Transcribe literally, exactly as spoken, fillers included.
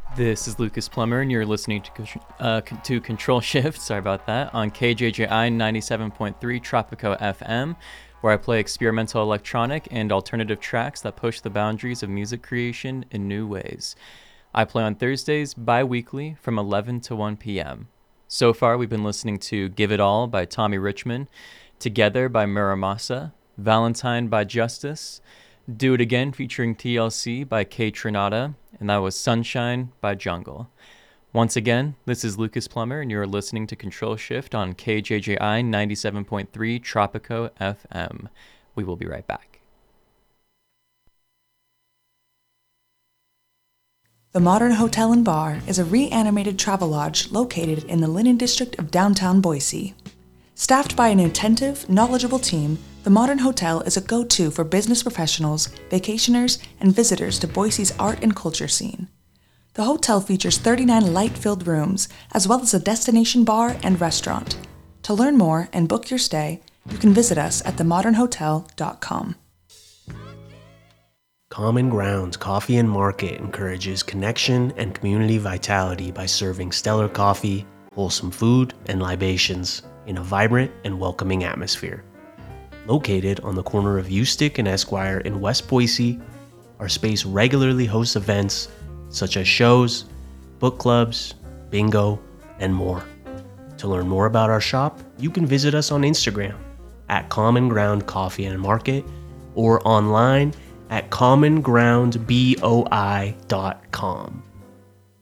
This is Lucas Plummer, and you're listening to uh, to Control Shift. Sorry about that. On K J J I ninety-seven point three Tropico F M, where I play experimental electronic and alternative tracks that push the boundaries of music creation in new ways. I play on Thursdays bi-weekly from eleven to one p.m. So far, we've been listening to Give It All by Tommy Richmond, Together by Muramasa, Valentine by Justice, Do It Again featuring T L C by K Trinata, and that was Sunshine by Jungle. Once again, this is Lucas Plummer, and you're listening to Control Shift on K J J I ninety-seven point three Tropico F M. We will be right back. The Modern Hotel and Bar is a reanimated travelodge located in the Linen District of downtown Boise. Staffed by an attentive, knowledgeable team, the Modern Hotel is a go-to for business professionals, vacationers, and visitors to Boise's art and culture scene. The hotel features thirty-nine light-filled rooms, as well as a destination bar and restaurant. To learn more and book your stay, you can visit us at the modern hotel dot com. Common Grounds Coffee and Market encourages connection and community vitality by serving stellar coffee, wholesome food, and libations in a vibrant and welcoming atmosphere. Located on the corner of Ustick and Esquire in West Boise, our space regularly hosts events such as shows, book clubs, bingo, and more. To learn more about our shop, you can visit us on Instagram at Common Ground Coffee and Market or online at common ground boi dot com.